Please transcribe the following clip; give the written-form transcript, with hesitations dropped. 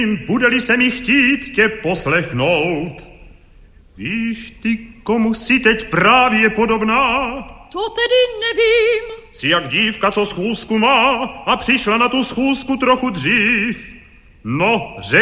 bude-li se mi chtít tě poslechnout. Víš ty, komu si teď právě podobná? To tedy nevím. Jsi jak dívka, co schůzku má a přišla na tu schůzku trochu dřív. No,